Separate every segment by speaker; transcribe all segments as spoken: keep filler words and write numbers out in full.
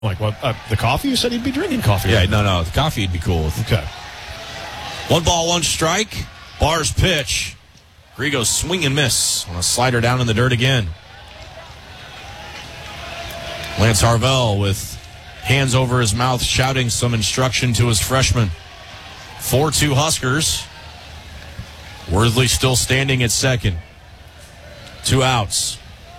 Speaker 1: Like, what? Uh, the coffee? You said he'd be drinking coffee.
Speaker 2: Yeah,
Speaker 1: right?
Speaker 2: no, no. The coffee he'd be cool with.
Speaker 1: Okay.
Speaker 2: One ball, one strike. Barr's pitch. Grigo's swing and miss on a slider down in the dirt again. Lance Harvell with hands over his mouth, shouting some instruction to his freshman. four two Huskers. Worthley still standing at second. Two outs.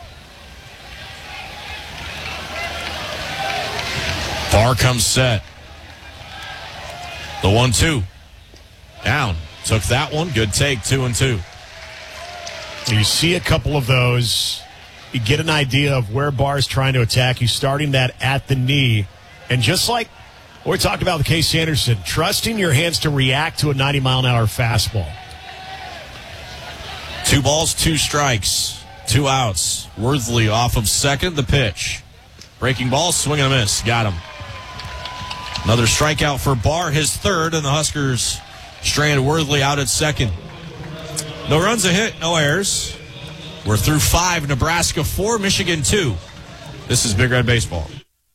Speaker 2: Barr comes set. The one two. Down. Took that one. Good take. Two and two.
Speaker 1: You see a couple of those. You get an idea of where Barr's trying to attack. He's starting that at the knee. And just like what we talked about with Case Anderson, trusting your hands to react to a ninety mile an hour fastball.
Speaker 2: Two balls, two strikes. Two outs. Worthley off of second. The pitch. Breaking ball, swing and a miss. Got him. Another strikeout for Barr, his third, and the Huskers strand Worthley out at second. No runs, a hit, no errors. We're through five. Nebraska four, Michigan two. This is Big Red Baseball.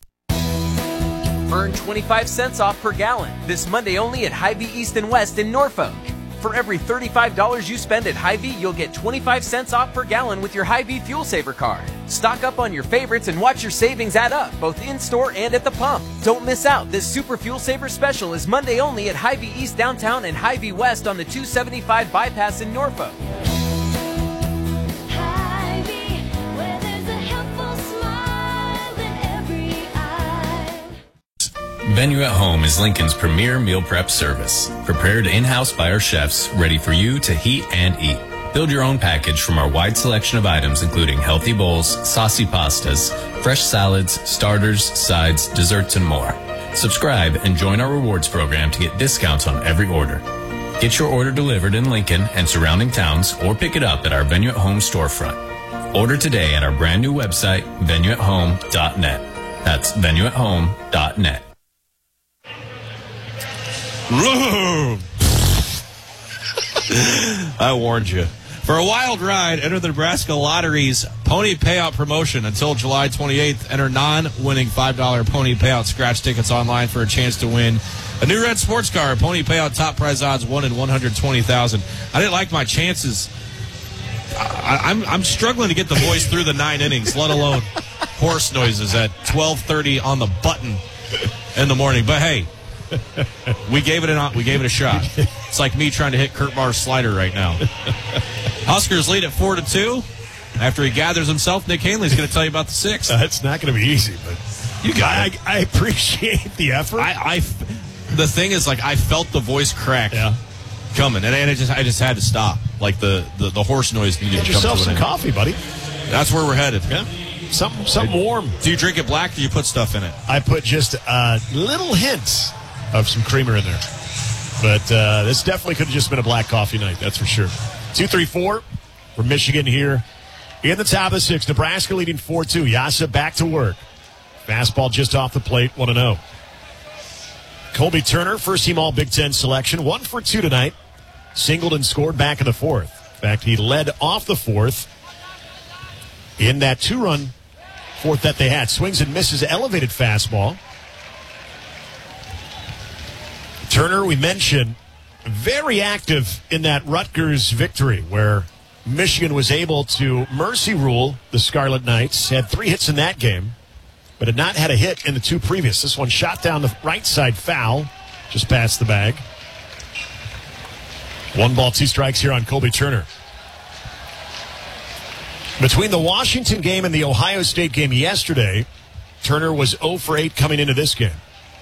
Speaker 3: Earn twenty-five cents off per gallon this Monday only at Hy-Vee East and West in Norfolk. For every thirty-five dollars you spend at Hy-Vee, you'll get twenty-five cents off per gallon with your Hy-Vee Fuel Saver card. Stock up on your favorites and watch your savings add up, both in-store and at the pump. Don't miss out. This Super Fuel Saver special is Monday only at Hy-Vee East downtown and Hy-Vee West on the two seventy-five bypass in Norfolk.
Speaker 4: Venue at Home is Lincoln's premier meal prep service. Prepared in-house by our chefs, ready for you to heat and eat. Build your own package from our wide selection of items, including healthy bowls, saucy pastas, fresh salads, starters, sides, desserts, and more. Subscribe and join our rewards program to get discounts on every order. Get your order delivered in Lincoln and surrounding towns, or pick it up at our Venue at Home storefront. Order today at our brand new website, venue at home dot net. That's venue at home dot net.
Speaker 2: I warned you. For a wild ride, enter the Nebraska Lottery's Pony Payout promotion until July twenty-eighth. Enter non-winning five dollar Pony Payout scratch tickets online for a chance to win a new red sports car. Pony Payout top prize odds one in one hundred twenty thousand. I didn't like my chances. I, I'm I'm struggling to get the voice through the nine innings, let alone horse noises at twelve thirty on the button in the morning. But hey, we gave it an we gave it a shot. It's like me trying to hit Kurt Marr's slider right now. Huskers lead at four to two. After he gathers himself, Nick Hanley's going to tell you about the sixth.
Speaker 1: Uh, it's not going to be easy, but
Speaker 2: you got
Speaker 1: I, I appreciate the effort.
Speaker 2: I, I, the thing is, like, I felt the voice crack
Speaker 1: yeah.
Speaker 2: coming, and I just I just had to stop. Like the the, the horse noise needed
Speaker 1: Get
Speaker 2: to come
Speaker 1: yourself
Speaker 2: to
Speaker 1: some
Speaker 2: an end.
Speaker 1: coffee, buddy.
Speaker 2: That's where we're headed.
Speaker 1: Yeah. Something something warm.
Speaker 2: Do you drink it black? Or do you put stuff in it?
Speaker 1: I put just a little hint of some creamer in there. But uh, this definitely could have just been a black coffee night, that's for sure. two three four for Michigan here. In the top of the sixth, Nebraska leading four two. Yasa back to work. Fastball just off the plate, one and oh. Colby Turner, first team All Big Ten selection, one for two tonight. Singled and scored back in the fourth. In fact, he led off the fourth in that two-run fourth that they had. Swings and misses, elevated fastball. Turner, we mentioned, very active in that Rutgers victory where Michigan was able to mercy rule the Scarlet Knights. Had three hits in that game, but had not had a hit in the two previous. This one shot down the right side foul, just past the bag. One ball, two strikes here on Colby Turner. Between the Washington game and the Ohio State game yesterday, Turner was oh for eight coming into this game.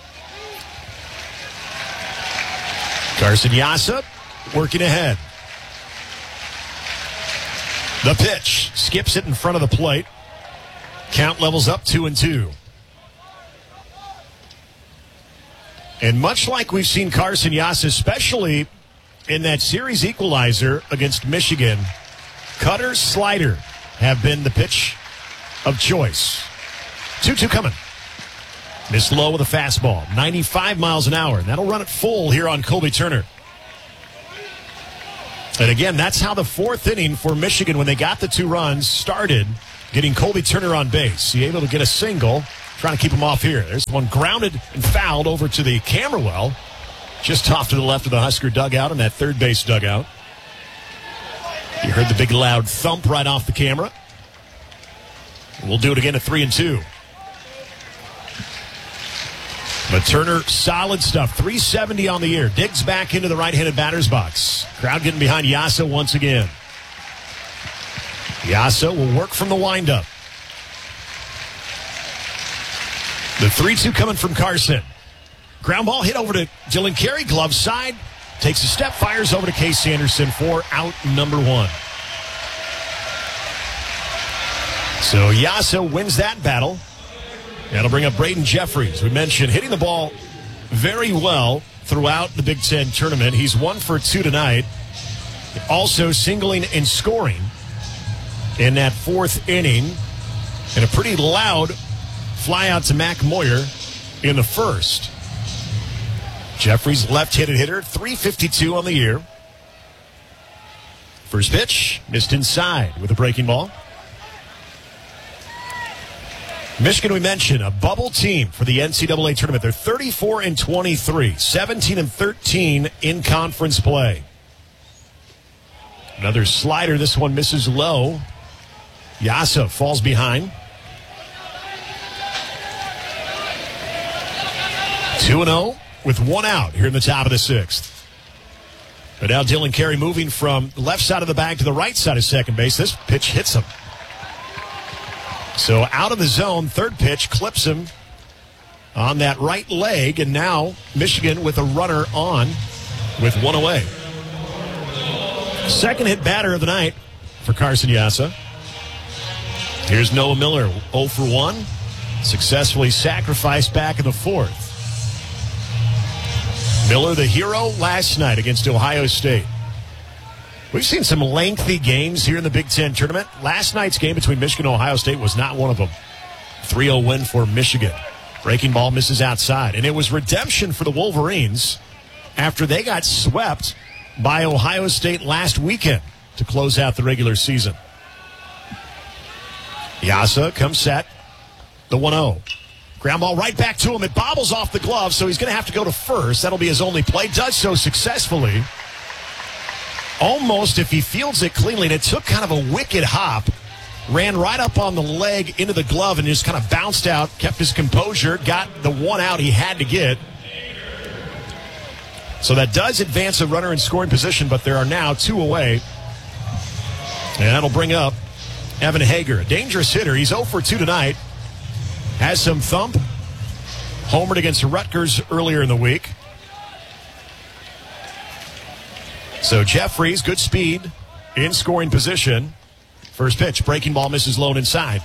Speaker 1: Carson Yasa working ahead. The pitch. Skips it in front of the plate. Count levels up two and two. And much like we've seen Carson Yasa, especially in that series equalizer against Michigan, cutter, slider have been the pitch of choice. two two coming. Miss low with a fastball. ninety-five miles an hour. And that'll run it full here on Colby Turner. And again, that's how the fourth inning for Michigan, when they got the two runs, started, getting Colby Turner on base. He able to get a single trying to keep him off here. There's one grounded and fouled over to the camera well, just off to the left of the Husker dugout in that third base dugout. You heard the big loud thump right off the camera. We'll do it again at three and two. But Turner, solid stuff. three seventy on the year. Digs back into the right-handed batter's box. Crowd getting behind Yasa once again. Yasa will work from the windup. The three two coming from Carson. Ground ball hit over to Dylan Carey. Glove side. Takes a step, fires over to Case Anderson for out number one. So Yasa wins that battle. That'll bring up Braden Jeffries. We mentioned hitting the ball very well throughout the Big Ten tournament. He's one for two tonight. Also singling and scoring in that fourth inning. And a pretty loud fly out to Mac Moyer in the first. Jeffries, left-handed hitter, three fifty-two on the year. First pitch, missed inside with a breaking ball. Michigan, we mentioned, a bubble team for the N C double A tournament. They're thirty-four and twenty-three, seventeen and thirteen in conference play. Another slider. This one misses low. Yasa falls behind. two and oh with one out here in the top of the sixth. But now Dylan Carey moving from the left side of the bag to the right side of second base. This pitch hits him. So out of the zone, third pitch clips him on that right leg, and now Michigan with a runner on with one away. Second hit batter of the night for Carson Yasa. Here's Noah Miller, oh for one. Successfully sacrificed back in the fourth. Miller, the hero last night against Ohio State. We've seen some lengthy games here in the Big Ten tournament. Last night's game between Michigan and Ohio State was not one of them. three oh win for Michigan. Breaking ball misses outside. And it was redemption for the Wolverines after they got swept by Ohio State last weekend to close out the regular season. Yasa comes set. The one oh. Ground ball right back to him. It bobbles off the glove, so he's going to have to go to first. That'll be his only play. Does so successfully. Almost, if he fields it cleanly, and it took kind of a wicked hop, ran right up on the leg into the glove and just kind of bounced out, kept his composure, got the one out he had to get. So that does advance a runner in scoring position, but there are now two away. And that'll bring up Evan Hager, a dangerous hitter. He's oh for two tonight. Has some thump. Homered against Rutgers earlier in the week. So Jeffries, good speed in scoring position. First pitch, breaking ball misses low and inside.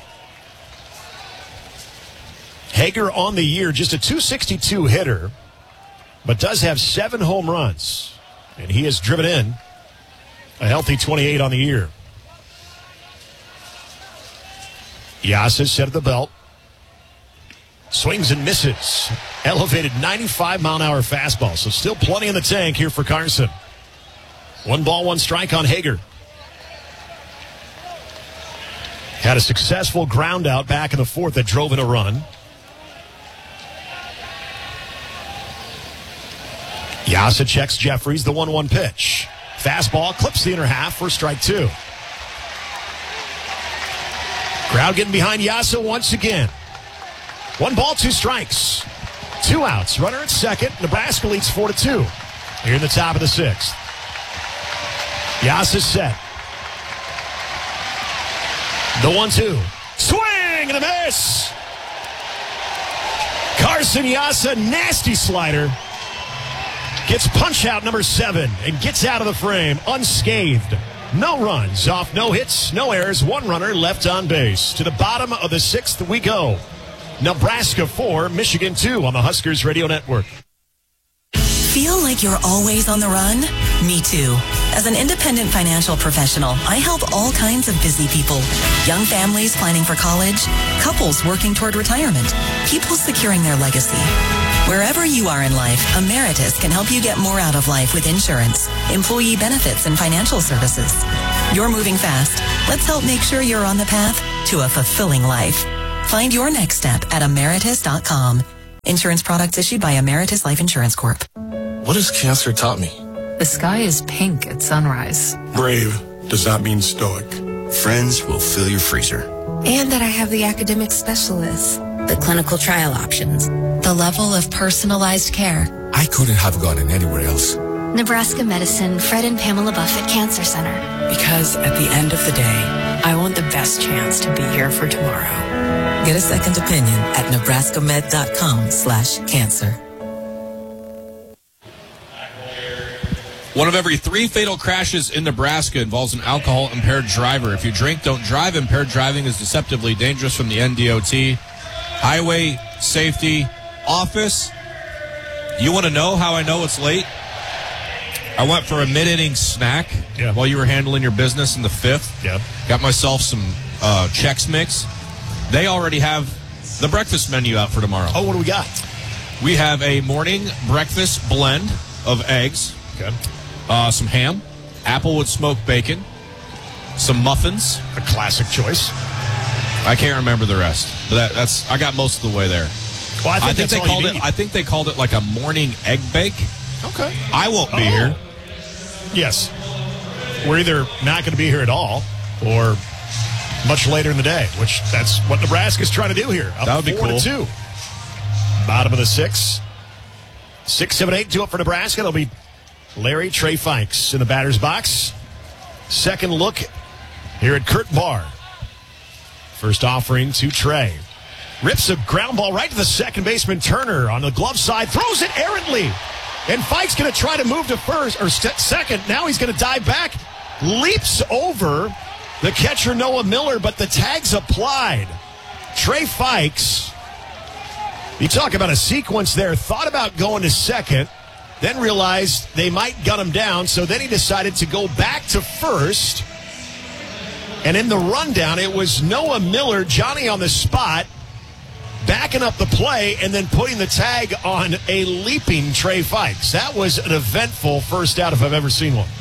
Speaker 1: Hager on the year, just a two sixty-two hitter, but does have seven home runs. And he has driven in a healthy twenty-eight on the year. Yasa set at the belt. Swings and misses. Elevated ninety-five mile an hour fastball. So still plenty in the tank here for Carson. One ball, one strike on Hager. Had a successful ground out back in the fourth that drove in a run. Yasa checks Jeffries, the one one pitch. Fastball clips the inner half for strike two. Crowd getting behind Yasa once again. One ball, two strikes. Two outs. Runner at second. Nebraska leads four to two. Here in the top of the sixth. Yasa set. The one two. Swing and a miss. Carson Yasa, nasty slider. Gets punch out number seven and gets out of the frame unscathed. No runs off, no hits, no errors. One runner left on base. To the bottom of the sixth we go. Nebraska four, Michigan two on the Huskers Radio Network.
Speaker 5: Feel like you're always on the run? Me too. As an independent financial professional, I help all kinds of busy people. Young families planning for college, couples working toward retirement, people securing their legacy. Wherever you are in life, Emeritus can help you get more out of life with insurance, employee benefits, and financial services. You're moving fast. Let's help make sure you're on the path to a fulfilling life. Find your next step at Emeritus dot com. Insurance products issued by Emeritus Life Insurance Corp.
Speaker 6: What has cancer taught me?
Speaker 7: The sky is pink at sunrise.
Speaker 6: Brave does not mean stoic.
Speaker 8: Friends will fill your freezer.
Speaker 9: And that I have the academic specialists, the clinical trial options, the level of personalized care.
Speaker 6: I couldn't have gotten anywhere else.
Speaker 10: Nebraska Medicine, Fred and Pamela Buffett Cancer Center.
Speaker 11: Because at the end of the day, I want the best chance to be here for tomorrow.
Speaker 5: Get a second opinion at Nebraska Med dot com slash cancer.
Speaker 2: One of every three fatal crashes in Nebraska involves an alcohol-impaired driver. If you drink, don't drive. Impaired driving is deceptively dangerous from the N D O T. Highway Safety Office. You want to know how I know it's late? I went for a mid-inning snack
Speaker 1: yeah.
Speaker 2: while you were handling your business in the fifth.
Speaker 1: Yeah.
Speaker 2: Got myself some uh, Chex Mix. They already have the breakfast menu out for tomorrow.
Speaker 1: Oh, what do we got?
Speaker 2: We have a morning breakfast blend of eggs.
Speaker 1: Okay.
Speaker 2: Uh, some ham, applewood smoked bacon, some muffins.
Speaker 1: A classic choice.
Speaker 2: I can't remember the rest, but that, that's I got most of the way there.
Speaker 1: Well, I think,
Speaker 2: I think
Speaker 1: that's
Speaker 2: they
Speaker 1: all
Speaker 2: called
Speaker 1: you
Speaker 2: it.
Speaker 1: need.
Speaker 2: I think they called it like a morning egg bake.
Speaker 1: Okay.
Speaker 2: I won't be
Speaker 1: oh.
Speaker 2: here.
Speaker 1: Yes. We're either not going to be here at all or much later in the day, which that's what Nebraska's trying to do here. Up
Speaker 2: That would be
Speaker 1: four
Speaker 2: cool.
Speaker 1: to two. Bottom of the six. Six, seven, eight, two up for Nebraska. It'll be Larry Trey Fikes in the batter's box. Second look here at Kurt Barr. First offering to Trey. Rips a ground ball right to the second baseman Turner on the glove side. Throws it errantly. And Fike's going to try to move to first or st- second. Now he's going to dive back. Leaps over the catcher Noah Miller, but the tag's applied. Trey Fikes, you talk about a sequence there, thought about going to second, then realized they might gun him down, so then he decided to go back to first. And in the rundown, it was Noah Miller, Johnny on the spot, backing up the play and then putting the tag on a leaping Trey Fikes. That was an eventful first out if I've ever seen one.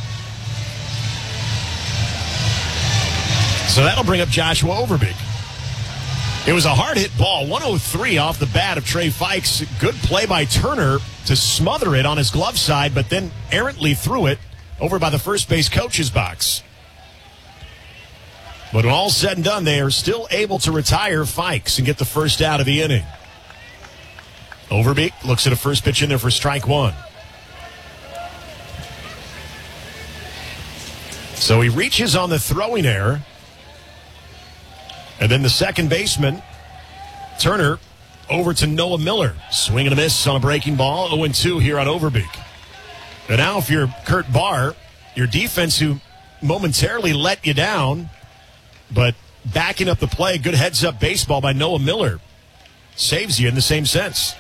Speaker 1: So that'll bring up Joshua Overbeek. It was a hard-hit ball, one oh three off the bat of Trey Fikes. Good play by Turner to smother it on his glove side, but then errantly threw it over by the first base coach's box. But when all's said and done, they are still able to retire Fikes and get the first out of the inning. Overbeek looks at a first pitch in there for strike one. So he reaches on the throwing error. And then the second baseman, Turner, over to Noah Miller. Swing and a miss on a breaking ball. oh and two here on Overbeek. And now if you're Kurt Barr, your defense who momentarily let you down, but backing up the play, good heads-up baseball by Noah Miller. Saves you in the same sense.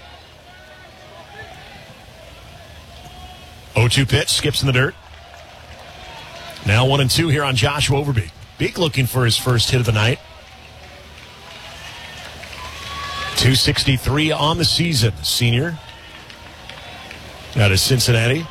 Speaker 1: oh two pitch, skips in the dirt. Now one and two here on Joshua Overbeek. Beek looking for his first hit of the night. two sixty-three on the season, senior. Out of Cincinnati.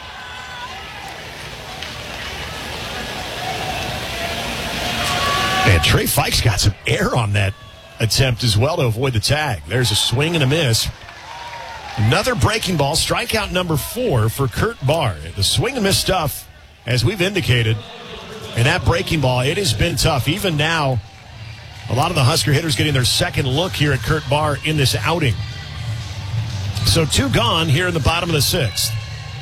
Speaker 1: And Trey Fikes got some air on that attempt as well to avoid the tag. There's a swing and a miss. Another breaking ball, strikeout number four for Kurt Barr. The swing and miss stuff, as we've indicated, and that breaking ball, it has been tough. Even now, a lot of the Husker hitters getting their second look here at Kurt Barr in this outing. So two gone here in the bottom of the sixth.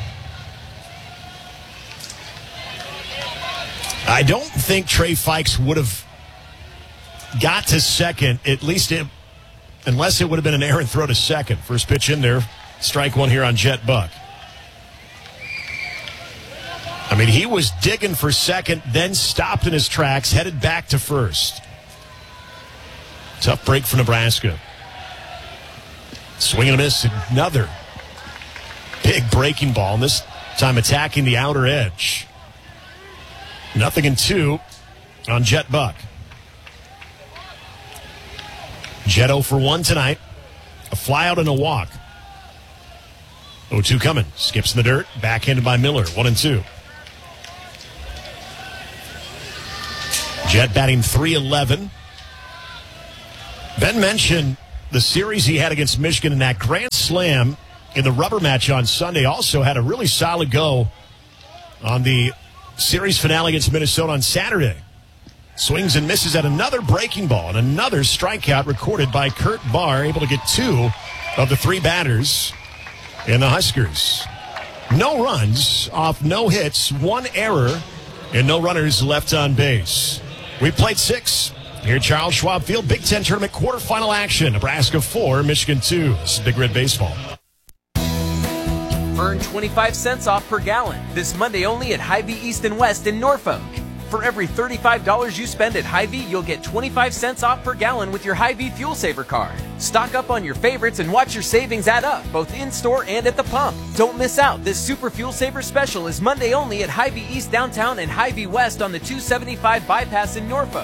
Speaker 1: I don't think Trey Fikes would have got to second, at least it, unless it would have been an errant throw to second. First pitch in there, strike one here on Jet Buck. I mean, he was digging for second, then stopped in his tracks, headed back to first. Tough break for Nebraska. Swing and a miss, another big breaking ball, and this time attacking the outer edge. Nothing in two on Jet Buck. Jet oh for one tonight. A fly out and a walk. oh two coming. Skips in the dirt. Backhanded by Miller. one and two. Jet batting three eleven. Ben mentioned the series he had against Michigan in that Grand Slam in the rubber match on Sunday. Also had a really solid go on the series finale against Minnesota on Saturday. Swings and misses at another breaking ball and another strikeout recorded by Kurt Barr, able to get two of the three batters in the Huskers. No runs off no hits, one error, and no runners left on base. We played six here at Charles Schwab Field. Big Ten Tournament quarterfinal action. Nebraska four, Michigan two. This is Big Red Baseball.
Speaker 3: Earn twenty-five cents off per gallon this Monday only at Hy-Vee East and West in Norfolk. For every thirty-five dollars you spend at Hy-Vee, you'll get twenty-five cents off per gallon with your Hy-Vee Fuel Saver card. Stock up on your favorites and watch your savings add up, both in-store and at the pump. Don't miss out. This Super Fuel Saver special is Monday only at Hy-Vee East downtown and Hy-Vee West on the two seventy-five bypass in Norfolk.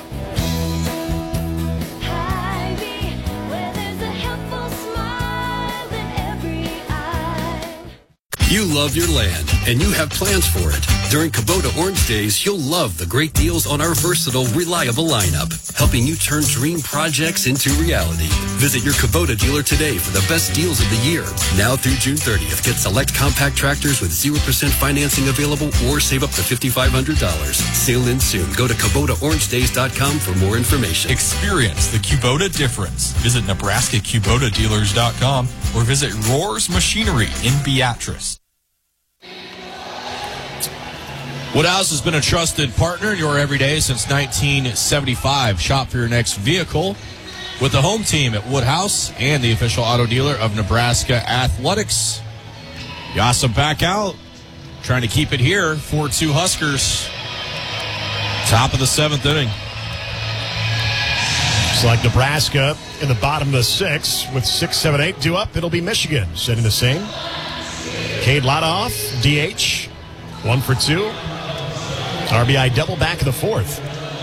Speaker 12: You love your land, and you have plans for it. During Kubota Orange Days, you'll love the great deals on our versatile, reliable lineup, helping you turn dream projects into reality. Visit your Kubota dealer today for the best deals of the year. Now through June thirtieth, get select compact tractors with zero percent financing available or save up to five thousand five hundred dollars. Sale ends soon. Go to Kubota Orange Days dot com for more information.
Speaker 13: Experience the Kubota difference. Visit Nebraska Kubota Dealers dot com or visit Roars Machinery in Beatrice.
Speaker 2: Woodhouse has been a trusted partner in your everyday since nineteen seventy-five. Shop for your next vehicle with the home team at Woodhouse and the official auto dealer of Nebraska Athletics. Yasa back out, trying to keep it here. four two Huskers. Top of the seventh inning.
Speaker 1: It's like Nebraska in the bottom of the sixth with six, seven, eight due up. It'll be Michigan setting the same. Cade Ladoff, D H, one for two. R B I double back in the fourth.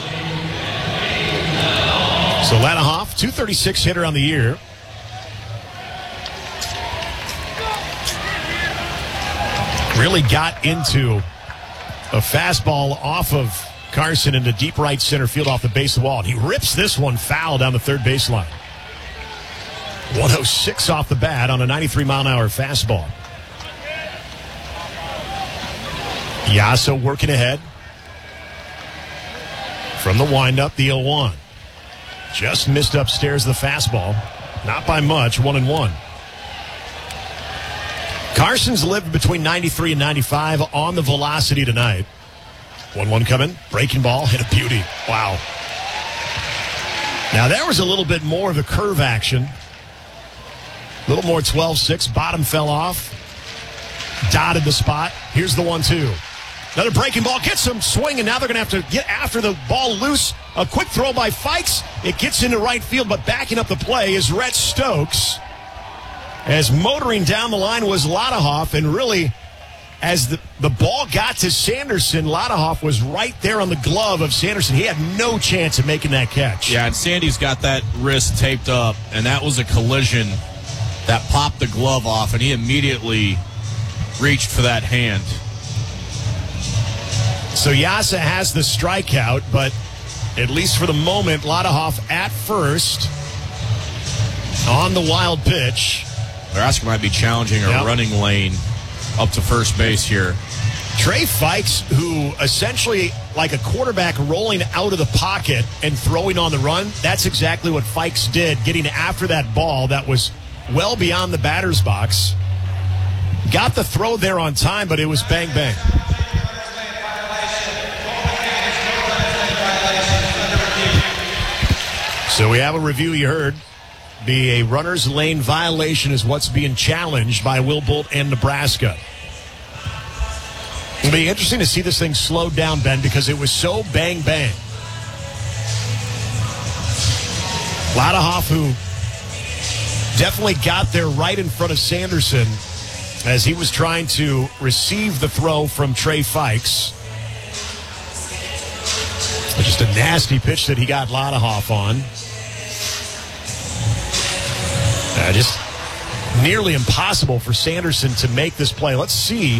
Speaker 1: So Ladoff, two thirty-six hitter on the year. Really got into a fastball off of Carson into deep right center field off the base of the wall. And he rips this one foul down the third baseline. one oh six off the bat on a ninety-three mile an hour fastball. Yasa working ahead. From the windup, the oh one. Just missed upstairs the fastball. Not by much, one and one. Carson's lived between ninety-three and ninety-five on the velocity tonight. one one coming, breaking ball, hit a beauty. Wow. Now there was a little bit more of the curve action. A little more twelve six, bottom fell off. Dotted the spot. Here's the one two. Another breaking ball, gets some swing, and now they're going to have to get after the ball loose. A quick throw by Fikes. It gets into right field, but backing up the play is Rhett Stokes. As motoring down the line was Ladoff, and really, as the, the ball got to Sanderson, Ladoff was right there on the glove of Sanderson. He had no chance of making that catch.
Speaker 2: Yeah, and Sandy's got that wrist taped up, and that was a collision that popped the glove off, and he immediately reached for that hand.
Speaker 1: So Yasa has the strikeout, but at least for the moment, Ladoff at first on the wild pitch.
Speaker 2: Nebraska might be challenging a yep. running lane up to first base here.
Speaker 1: Trey Fikes, who essentially like a quarterback rolling out of the pocket and throwing on the run, that's exactly what Fikes did, getting after that ball that was well beyond the batter's box. Got the throw there on time, but it was bang, bang. So we have a review you heard. Be a runner's lane violation is what's being challenged by Will Bolt and Nebraska. It'll be interesting to see this thing slowed down, Ben, because it was so bang, bang. Ladoff, who definitely got there right in front of Sanderson as he was trying to receive the throw from Trey Fikes. Just a nasty pitch that he got Ladoff on. Uh, just nearly impossible for Sanderson to make this play. Let's see.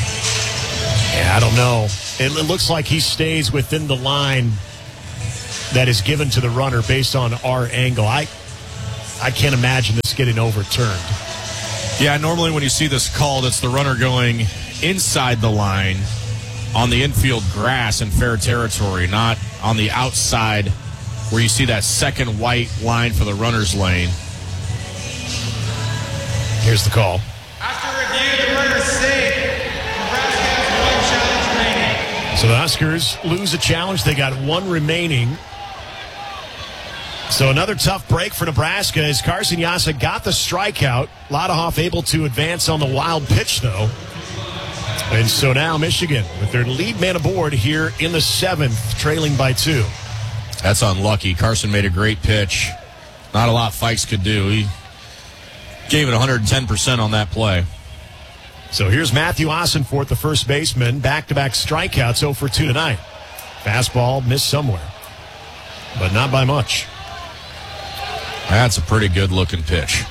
Speaker 1: Yeah, I don't know. It, it looks like he stays within the line that is given to the runner based on our angle. I I can't imagine this getting overturned.
Speaker 2: Yeah, normally when you see this called, it's the runner going inside the line on the infield grass in fair territory, not on the outside where you see that second white line for the runner's lane.
Speaker 1: Here's the call.
Speaker 14: After review, the runner is safe. Nebraska has one challenge remaining.
Speaker 1: So the Huskers lose a challenge. They got one remaining. So another tough break for Nebraska as Carson Yassa got the strikeout. Ladahoff able to advance on the wild pitch, though. And so now Michigan with their lead man aboard here in the seventh, trailing by two.
Speaker 2: That's unlucky. Carson made a great pitch. Not a lot Fikes could do. He gave it one hundred ten percent on that play.
Speaker 1: So here's Matthew Ossenfort, the first baseman. Back-to-back strikeouts, oh for two tonight. Fastball missed somewhere, but not by much.
Speaker 2: That's a pretty good-looking pitch.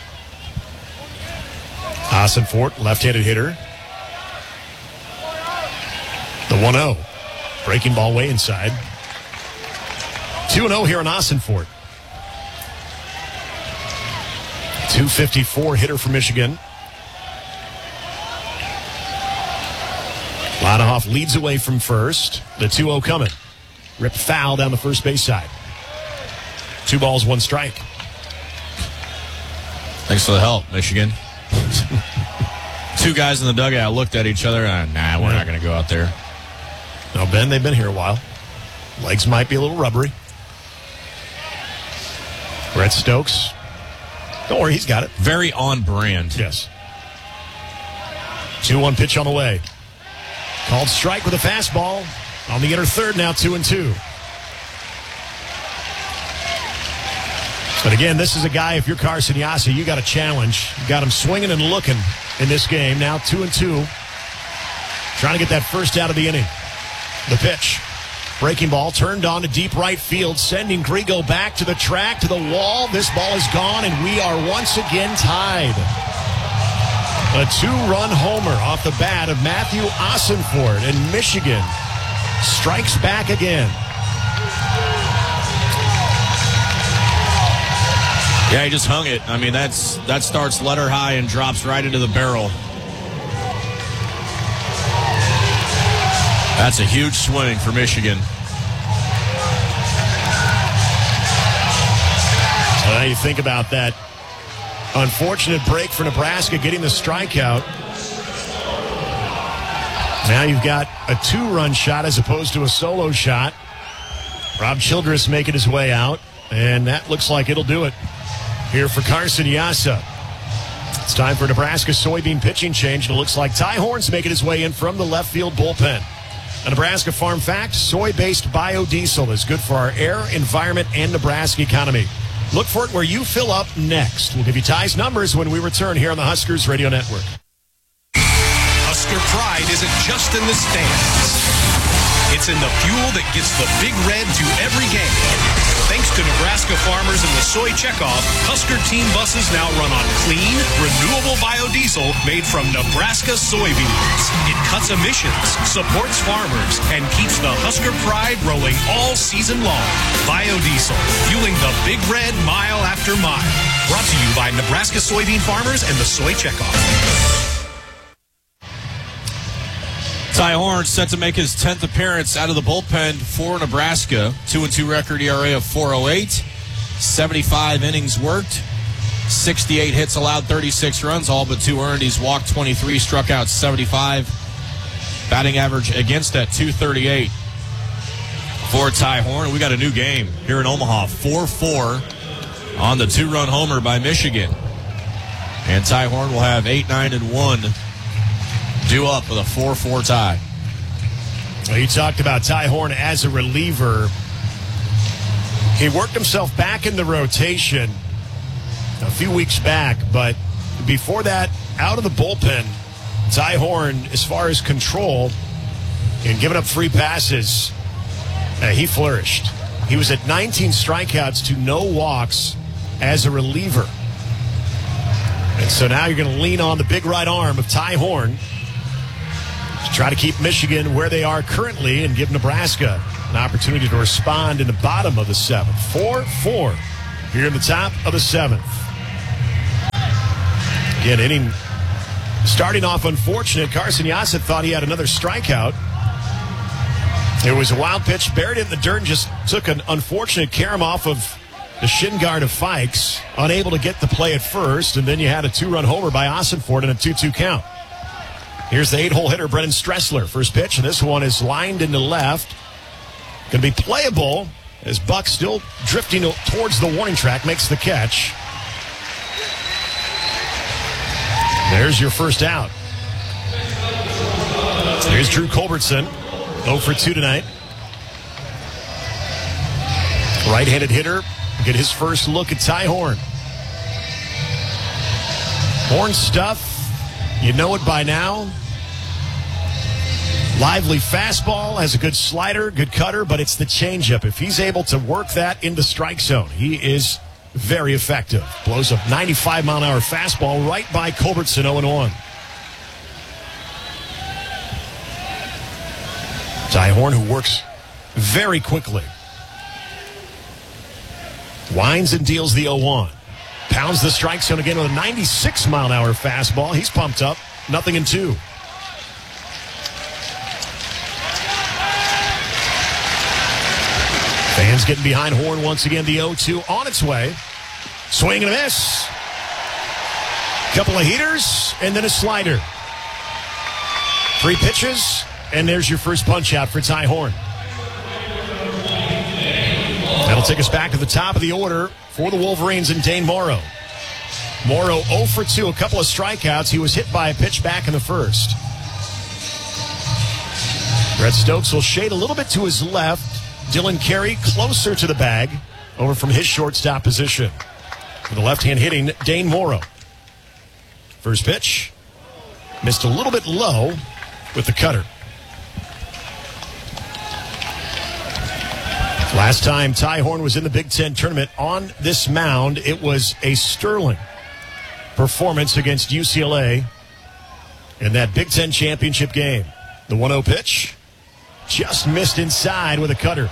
Speaker 1: Ossenfort, left-handed hitter. The one oh. Breaking ball way inside. two and oh here on Ossenfort. two fifty-four hitter for Michigan. Ladahoff leads away from first. The two oh coming. Ripped foul down the first base side. Two balls, one strike.
Speaker 2: Thanks for the help, Michigan. Two guys in the dugout looked at each other and, nah, we're not going to go out there.
Speaker 1: No, Ben, they've been here a while. Legs might be a little rubbery. Brett Stokes. Don't worry, he's got it.
Speaker 2: Very on brand.
Speaker 1: Yes. two one pitch on the way. Called strike with a fastball. On the inner third now, two and two. But again, this is a guy, if you're Carson Yassa, you got a challenge. You got him swinging and looking in this game. Now two and two. Trying to get that first out of the inning. The pitch. Breaking ball turned on to deep right field, sending Grigo back to the track, to the wall. This ball is gone, and we are once again tied. A two-run homer off the bat of Matthew Ossenfort, and Michigan strikes back again.
Speaker 2: Yeah, he just hung it. I mean, that's that starts letter high and drops right into the barrel. That's a huge swing for Michigan.
Speaker 1: So now you think about that unfortunate break for Nebraska getting the strikeout. Now you've got a two-run shot as opposed to a solo shot. Rob Childress making his way out, and that looks like it'll do it here for Carson Yassa. It's time for Nebraska soybean pitching change, and it looks like Ty Horn's making his way in from the left field bullpen. A Nebraska farm fact, soy-based biodiesel is good for our air, environment, and Nebraska economy. Look for it where you fill up next. We'll give you Ty's numbers when we return here on the Huskers Radio Network.
Speaker 15: Husker pride isn't just in the stands. It's in the fuel that gets the Big Red to every game. Thanks to Nebraska farmers and the soy checkoff, Husker team buses now run on clean, renewable biodiesel made from Nebraska soybeans. It cuts emissions, supports farmers, and keeps the Husker pride rolling all season long. Biodiesel, fueling the Big Red mile after mile. Brought to you by Nebraska soybean farmers and the soy checkoff.
Speaker 2: Ty Horn set to make his tenth appearance out of the bullpen for Nebraska. two and two record E R A of four oh eight. seventy-five innings worked. sixty-eight hits allowed, thirty-six runs, all but two earned. He's walked twenty-three, struck out seventy-five. Batting average against at two thirty-eight for Ty Horn. We got a new game here in Omaha. four four on the two-run homer by Michigan. And Ty Horn will have eight nine and one. Due up with a four four tie.
Speaker 1: Well, you talked about Ty Horn as a reliever. He worked himself back in the rotation a few weeks back, but before that, out of the bullpen, Ty Horn, as far as control and giving up free passes, uh, he flourished. He was at nineteen strikeouts to no walks as a reliever. And so now you're going to lean on the big right arm of Ty Horn to try to keep Michigan where they are currently and give Nebraska an opportunity to respond in the bottom of the seventh. four four here in the top of the seventh. Again, inning starting off unfortunate. Carson Yassett thought he had another strikeout. It was a wild pitch, buried it in the dirt, and just took an unfortunate carom off of the shin guard of Fikes, unable to get the play at first, and then you had a two-run homer by Ossenfort in a two two count. Here's the eight-hole hitter, Brennan Stressler. First pitch, and this one is lined into left. Going to be playable as Buck, still drifting towards the warning track, makes the catch. There's your first out. Here's Drew Culbertson, oh for two tonight. Right-handed hitter. Get his first look at Ty Horn. Horn stuff, you know it by now. Lively fastball, has a good slider, good cutter, but it's the changeup. If he's able to work that into strike zone, he is very effective. Blows a ninety-five mile an hour fastball right by Culbertson, oh and one. Ty Horn, who works very quickly. Winds and deals the oh one. Pounds the strike zone again with a ninety-six mile an hour fastball. He's pumped up. Nothing in two. Fans getting behind Horn once again. The oh two on its way. Swing and a miss. Couple of heaters and then a slider. Three pitches, and there's your first punch out for Ty Horn. That'll take us back to the top of the order for the Wolverines and Dane Morrow. Morrow oh for two, a couple of strikeouts. He was hit by a pitch back in the first. Brett Stokes will shade a little bit to his left. Dylan Carey closer to the bag, over from his shortstop position. For the left-hand hitting, Dane Morrow. First pitch, missed a little bit low with the cutter. Last time Ty Horn was in the Big Ten tournament on this mound, it was a sterling performance against U C L A in that Big Ten championship game. The one oh pitch just missed inside with a cutter.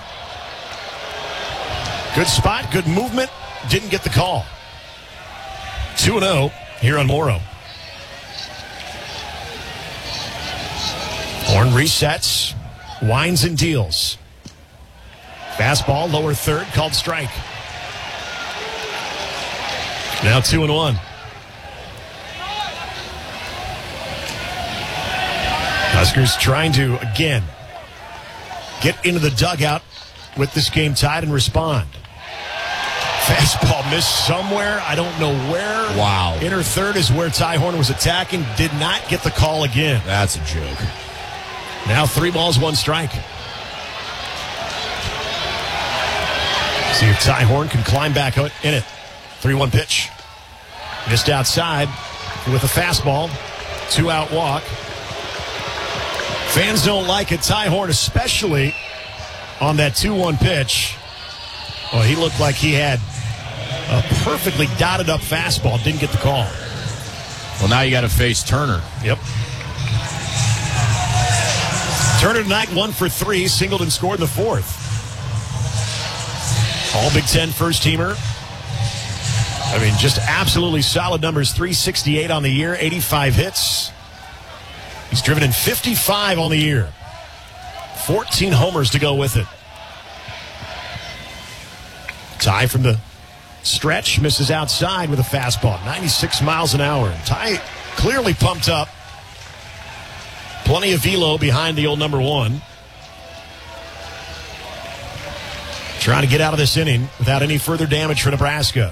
Speaker 1: Good spot, good movement, didn't get the call. two and oh here on Morrow. Horn resets, winds and deals. Fastball, lower third, called strike. Now two and one. Huskers trying to, again, get into the dugout with this game tied and respond. Fastball missed somewhere. I don't know where.
Speaker 2: Wow.
Speaker 1: Inner third is where Ty Horn was attacking. Did not get the call again.
Speaker 2: That's a joke.
Speaker 1: Now three balls, one strike. See if Ty Horn can climb back in it. three one pitch. Missed outside with a fastball. Two out walk. Fans don't like it. Ty Horn especially on that two one pitch. Oh, he looked like he had a perfectly dotted up fastball. Didn't get the call.
Speaker 2: Well, now you got to face Turner.
Speaker 1: Yep. Turner tonight, one for three. Singled and scored in the fourth. All Big Ten first-teamer. I mean, just absolutely solid numbers. three sixty-eight on the year, eighty-five hits. He's driven in fifty-five on the year. fourteen homers to go with it. Ty from the stretch misses outside with a fastball. ninety-six miles an hour. Ty clearly pumped up. Plenty of velo behind the old number one. Trying to get out of this inning without any further damage for Nebraska.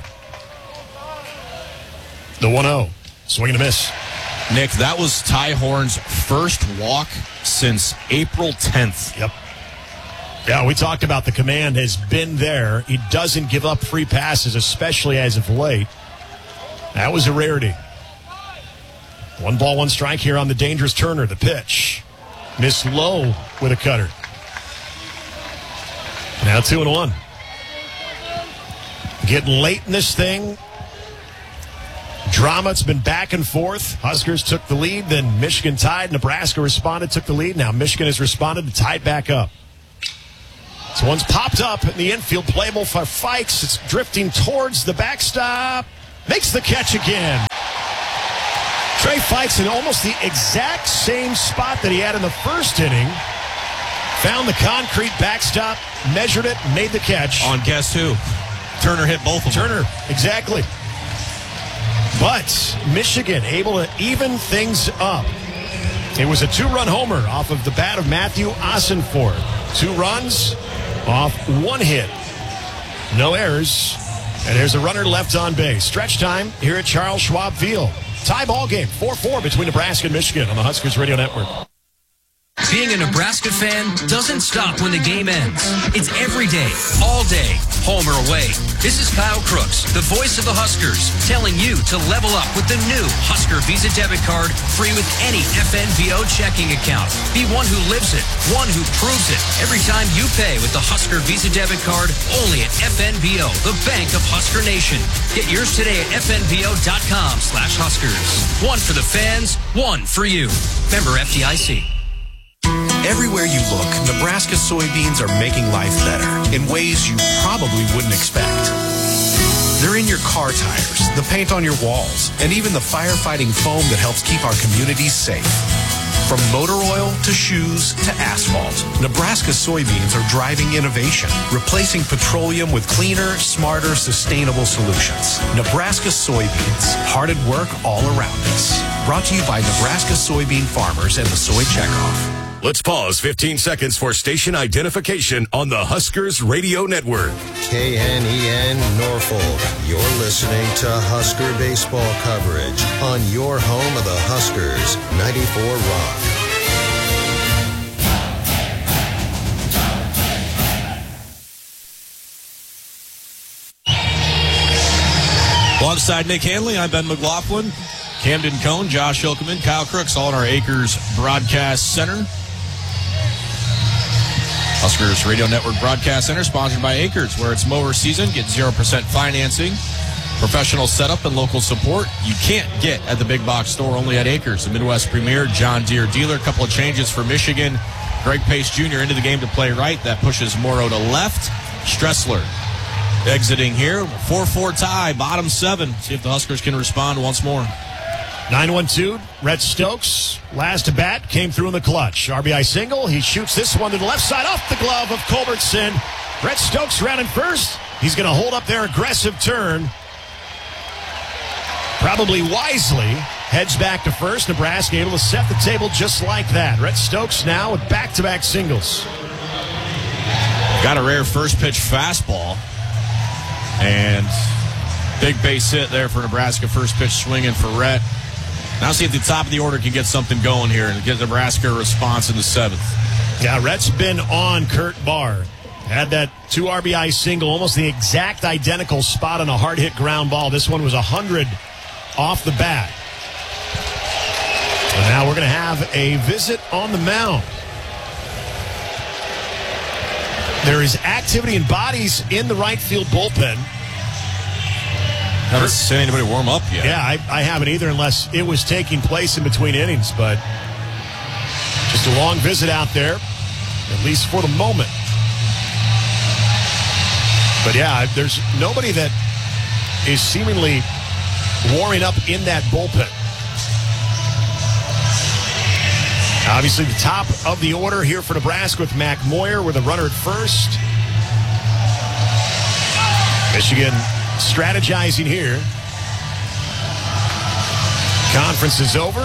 Speaker 1: The one oh. Swing and a miss.
Speaker 2: Nick, that was Ty Horn's first walk since April tenth.
Speaker 1: Yep. Yeah, we talked about the command has been there. He doesn't give up free passes, especially as of late. That was a rarity. One ball, one strike here on the dangerous Turner. The pitch. Missed low with a cutter. Now two and one. Getting late in this thing. Drama, it's been back and forth. Huskers took the lead, then Michigan tied. Nebraska responded, took the lead. Now Michigan has responded to tie it back up. So one's popped up in the infield, playable for Fikes. It's drifting towards the backstop. Makes the catch again. Trey Fikes in almost the exact same spot that he had in the first inning. Found the concrete backstop, measured it, made the catch.
Speaker 2: On guess who? Turner hit both of them.
Speaker 1: Turner, exactly. But Michigan able to even things up. It was a two-run homer off of the bat of Matthew Ossenford. Two runs off one hit. No errors. And there's a runner left on base. Stretch time here at Charles Schwab Field. Tie ball game, four four between Nebraska and Michigan on the Huskers Radio Network.
Speaker 16: Being a Nebraska fan doesn't stop when the game ends. It's every day, all day, home or away. This is Kyle Crooks, the voice of the Huskers, telling you to level up with the new Husker Visa debit card, free with any F N B O checking account. Be one who lives it, one who proves it. Every time you pay with the Husker Visa debit card, only at F N B O, the bank of Husker Nation. Get yours today at F N B O dot com slash Huskers. One for the fans, one for you. Member F D I C.
Speaker 15: Everywhere you look, Nebraska soybeans are making life better in ways you probably wouldn't expect. They're in your car tires, the paint on your walls, and even the firefighting foam that helps keep our communities safe. From motor oil to shoes to asphalt, Nebraska soybeans are driving innovation, replacing petroleum with cleaner, smarter, sustainable solutions. Nebraska soybeans, hard at work all around us. Brought to you by Nebraska soybean farmers and the Soy Checkoff.
Speaker 17: Let's pause fifteen seconds for station identification on the Huskers Radio Network.
Speaker 18: K N E N Norfolk. You're listening to Husker baseball coverage on your home of the Huskers, ninety-four Rock.
Speaker 2: Alongside Nick Hanley, I'm Ben McLaughlin, Camden Cohn, Josh Hilkeman, Kyle Crooks, all in our Acres Broadcast Center. Huskers Radio Network Broadcast Center, sponsored by Acres, where it's mower season. Get zero percent financing, professional setup, and local support you can't get at the big box store, only at Acres, the Midwest premier John Deere dealer. A couple of changes for Michigan. Greg Pace Junior into the game to play right. That pushes Morrow to left. Stressler exiting here. four four tie, bottom seven. See if the Huskers can respond once more.
Speaker 1: nine one two, Rhett Stokes, last at bat, came through in the clutch. R B I single. He shoots this one to the left side off the glove of Culbertson. Rhett Stokes rounding first. He's going to hold up their aggressive turn. Probably wisely. Heads back to first. Nebraska able to set the table just like that. Rhett Stokes now with back-to-back singles.
Speaker 2: Got a rare first pitch fastball. And big base hit there for Nebraska. First pitch swinging for Rhett. Now see if the top of the order can get something going here and get Nebraska a response in the seventh.
Speaker 1: Yeah, Rhett's been on Kurt Barr. Had that two R B I single, almost the exact identical spot on a hard-hit ground ball. This one was one hundred off the bat. And now we're going to have a visit on the mound. There is activity and bodies in the right field bullpen.
Speaker 2: Haven't seen anybody warm up yet.
Speaker 1: Yeah, I, I haven't either, unless it was taking place in between innings. But just a long visit out there, at least for the moment. But yeah, there's nobody that is seemingly warming up in that bullpen. Obviously, the top of the order here for Nebraska with Mac Moyer with a runner at first. Michigan strategizing here. Conference is over.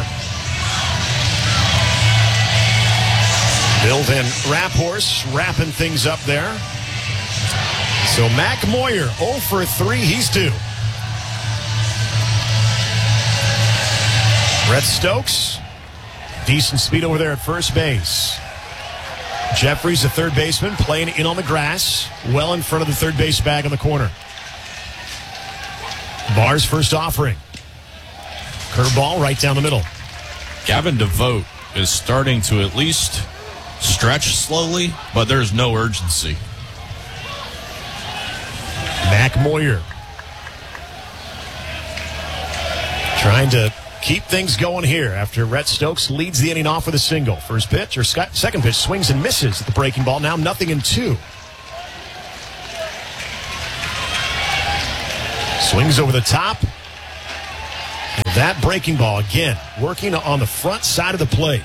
Speaker 1: Bill Van Raphorst wrapping things up there. So Mac Moyer oh for three, he's due. Rhett Stokes, decent speed over there at first base. Jeffries, the third baseman, playing in on the grass, well in front of the third base bag on the corner. Barr's first offering. Curveball right down the middle.
Speaker 2: Gavin DeVoe is starting to at least stretch slowly, but there's no urgency.
Speaker 1: Mac Moyer trying to keep things going here after Rhett Stokes leads the inning off with a single. First pitch, or second pitch, swings and misses at the breaking ball. Now nothing in two. Swings over the top. And that breaking ball, again, working on the front side of the plate.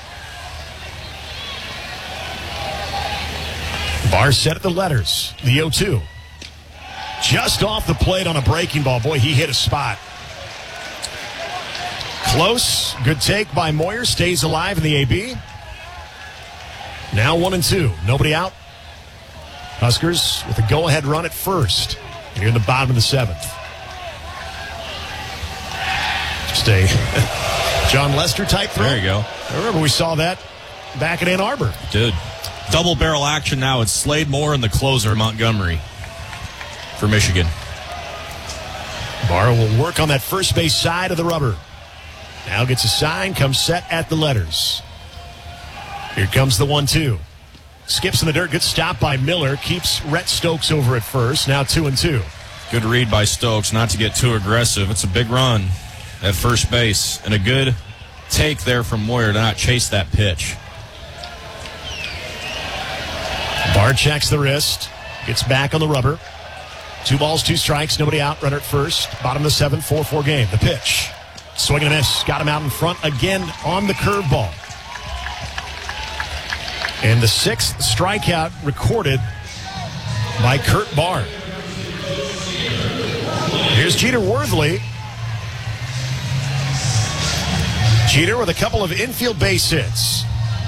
Speaker 1: Bar set at the letters. The oh two. Just off the plate on a breaking ball. Boy, he hit a spot. Close. Good take by Moyer. Stays alive in the A B. Now one and two. Nobody out. Huskers with a go-ahead run at first. Here in the bottom of the seventh. Just a John Lester type throw.
Speaker 2: There you go.
Speaker 1: I remember we saw that back in Ann Arbor.
Speaker 2: Did. Double barrel action now. It's Slade Moore and the closer, Montgomery, for Michigan.
Speaker 1: Barr will work on that first base side of the rubber. Now gets a sign, comes set at the letters. Here comes the one two. Skips in the dirt. Good stop by Miller. Keeps Rhett Stokes over at first. Now two and two.
Speaker 2: Good read by Stokes not to get too aggressive. It's a big run at first base. And a good take there from Moyer to not chase that pitch.
Speaker 1: Barr checks the wrist. Gets back on the rubber. Two balls, two strikes. Nobody out. Runner at first. Bottom of the seventh. four four game. The pitch. Swing and a miss. Got him out in front again on the curveball. And the sixth strikeout recorded by Kurt Barr. Here's Jeter Worthley. Jeter with a couple of infield base hits.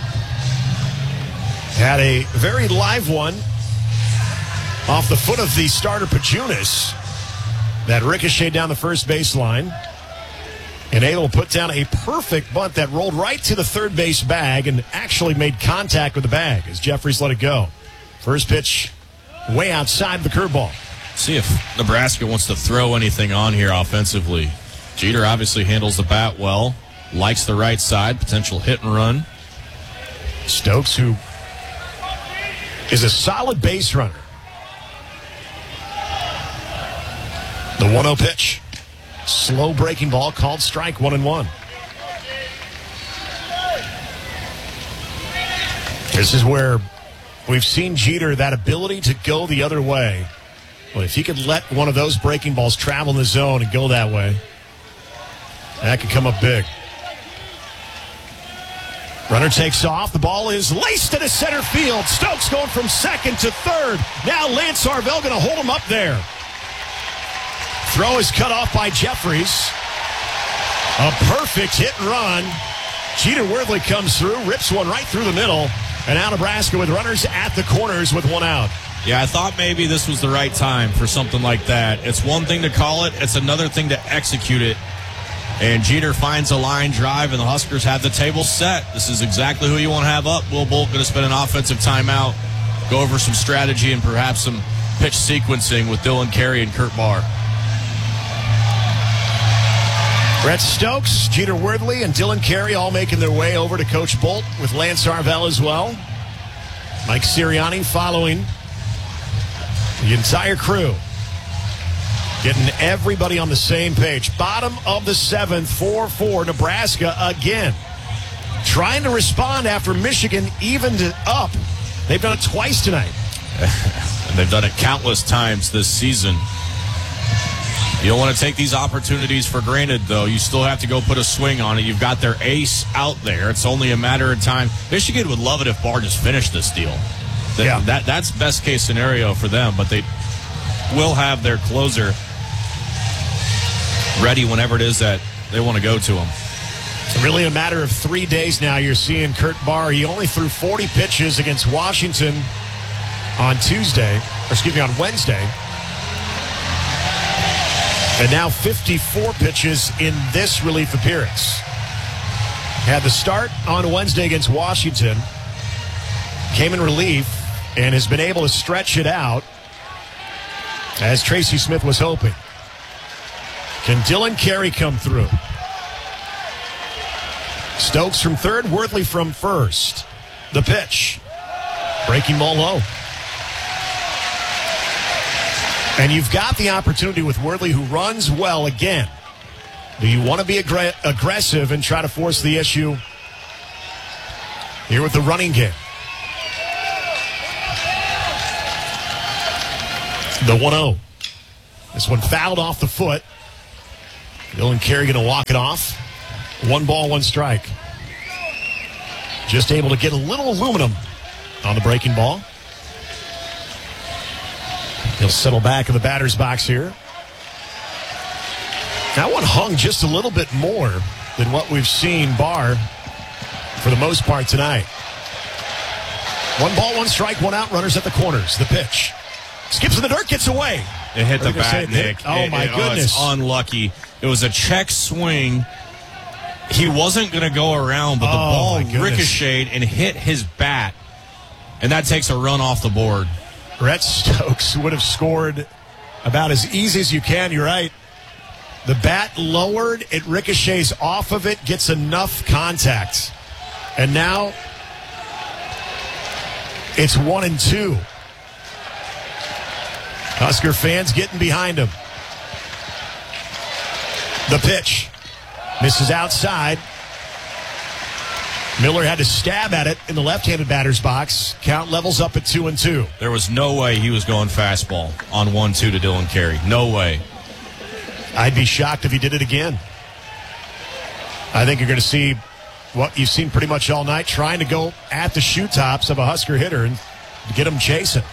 Speaker 1: Had a very live one off the foot of the starter Pajunas that ricocheted down the first baseline. And able to put down a perfect bunt that rolled right to the third base bag and actually made contact with the bag as Jeffries let it go. First pitch way outside the curveball.
Speaker 2: See if Nebraska wants to throw anything on here offensively. Jeter obviously handles the bat well, likes the right side, potential hit and run.
Speaker 1: Stokes, who is a solid base runner. The one oh pitch. Slow breaking ball called strike, one and one. This is where we've seen Jeter, that ability to go the other way. Well, if he could let one of those breaking balls travel in the zone and go that way, that could come up big. Runner takes off. The ball is laced into center field. Stokes going from second to third. Now Lance Arvell going to hold him up there. Throw is cut off by Jeffries. A perfect hit and run. Jeter Worthley comes through, rips one right through the middle, and now Nebraska with runners at the corners with one out.
Speaker 2: Yeah, I thought maybe this was the right time for something like that. It's one thing to call it, it's another thing to execute it. And Jeter finds a line drive, and the Huskers have the table set. This is exactly who you want to have up. Will Bolt going to spend an offensive timeout, go over some strategy and perhaps some pitch sequencing with Dylan Carey and Kurt Barr.
Speaker 1: Rhett Stokes, Jeter Worthley, and Dylan Carey all making their way over to Coach Bolt with Lance Arvell as well. Mike Sirianni following the entire crew. Getting everybody on the same page. Bottom of the seventh, four four, Nebraska again. Trying to respond after Michigan evened it up. They've done it twice tonight.
Speaker 2: And they've done it countless times this season. You don't want to take these opportunities for granted, though. You still have to go put a swing on it. You've got their ace out there. It's only a matter of time. Michigan would love it if Barr just finished this deal. That,
Speaker 1: yeah. that
Speaker 2: That's best case scenario for them, but they will have their closer ready whenever it is that they want to go to him.
Speaker 1: It's really a matter of three days now. You're seeing Kurt Barr. He only threw forty pitches against Washington on Tuesday, or excuse me, on Wednesday. And now fifty-four pitches in this relief appearance. Had the start on Wednesday against Washington. Came in relief and has been able to stretch it out as Tracy Smith was hoping. Can Dylan Carey come through? Stokes from third, Worthley from first. The pitch. Breaking ball low. And you've got the opportunity with Worthley, who runs well again. Do you want to be aggr- aggressive and try to force the issue here with the running game? The one oh. This one fouled off the foot. Dylan Carey going to walk it off. One ball, one strike. Just able to get a little aluminum on the breaking ball. He'll settle back in the batter's box here. That one hung just a little bit more than what we've seen Barr for the most part tonight. One ball, one strike, one out, runners at the corners. The pitch. Skips in the dirt, gets away.
Speaker 2: It hit the
Speaker 1: They're gonna say
Speaker 2: bat,
Speaker 1: it hit-
Speaker 2: Nick.
Speaker 1: Oh,
Speaker 2: It-
Speaker 1: my
Speaker 2: it-
Speaker 1: goodness.
Speaker 2: it's unlucky. It was a check swing. He wasn't going to go around, but the
Speaker 1: Oh,
Speaker 2: ball
Speaker 1: my goodness.
Speaker 2: ricocheted and hit his bat. And that takes a run off the board.
Speaker 1: Rhett Stokes would have scored about as easy as you can. You're right. The bat lowered, it ricochets off of it, gets enough contact. And now it's one and two. Husker fans getting behind him. The pitch. Misses outside. Miller had to stab at it in the left-handed batter's box. Count levels up at two and two.
Speaker 2: There was no way he was going fastball on one two to Dylan Carey. No way.
Speaker 1: I'd be shocked if he did it again. I think you're going to see what you've seen pretty much all night, trying to go at the shoe tops of a Husker hitter and get him chasing.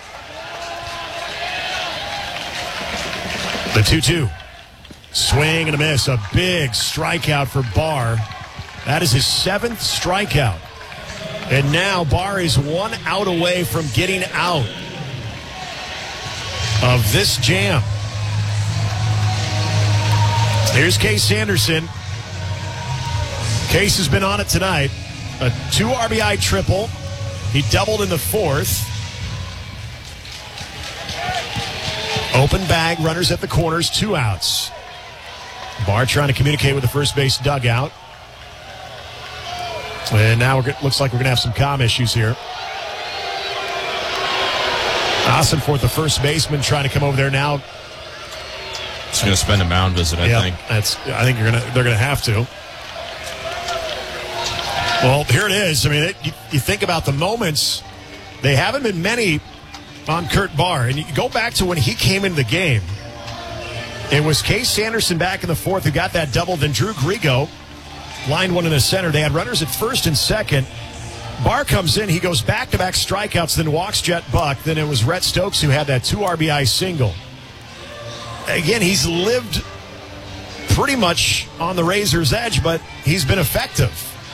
Speaker 1: The two two. Swing and a miss. A big strikeout for Barr. That is his seventh strikeout. And now Barr is one out away from getting out of this jam. Here's Case Sanderson. Case has been on it tonight. A two R B I triple. He doubled in the fourth. Open bag, runners at the corners, two outs. Barr trying to communicate with the first base dugout. And now it looks like we're going to have some comm issues here. Ossenforth, the first baseman, trying to come over there now.
Speaker 2: He's going to spend a mound visit, I
Speaker 1: yeah,
Speaker 2: think.
Speaker 1: That's. I think you're gonna. They're going to have to. Well, here it is. I mean, it, you, you think about the moments. They haven't been many on Kurt Barr, and you go back to when he came into the game. It was Case Sanderson back in the fourth who got that double. Then Drew Grigo lined one in the center. They had runners at first and second. Barr comes in. He goes back-to-back strikeouts, then walks Jet Buck. Then it was Rhett Stokes who had that two R B I single. Again, he's lived pretty much on the razor's edge, but he's been effective.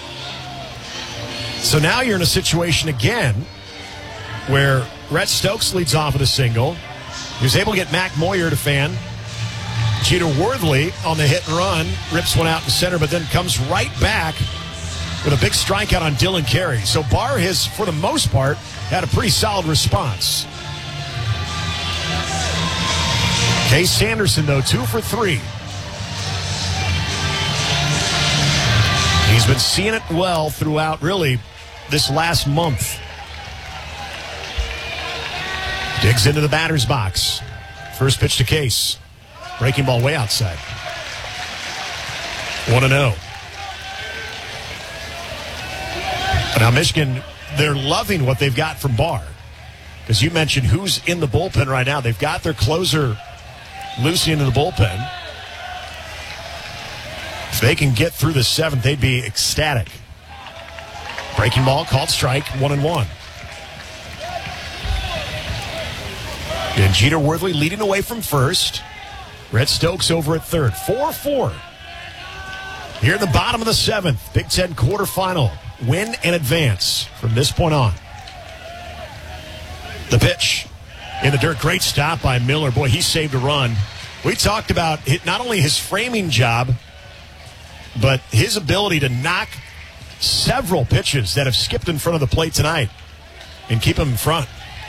Speaker 1: So now you're in a situation again where Rhett Stokes leads off with a single. He was able to get Mac Moyer to fan. Jeter Worthley on the hit and run, rips one out in center, but then comes right back with a big strikeout on Dylan Carey. So Barr has, for the most part, had a pretty solid response. Case Sanderson, though, two for three. He's been seeing it well throughout, really, this last month. Digs into the batter's box. First pitch to Case. Breaking ball way outside. one and oh. Now, Michigan, they're loving what they've got from Barr. Because you mentioned who's in the bullpen right now. They've got their closer, Lucy, into the bullpen. If they can get through the seventh, they'd be ecstatic. Breaking ball, called strike, one and one. And Jeter Worthley leading away from first. Rhett Stokes over at third. four four. Here in the bottom of the seventh, Big Ten quarterfinal. Win and advance from this point on. The pitch in the dirt. Great stop by Miller. Boy, he saved a run. We talked about it, not only his framing job, but his ability to knock several pitches that have skipped in front of the plate tonight and keep him in front.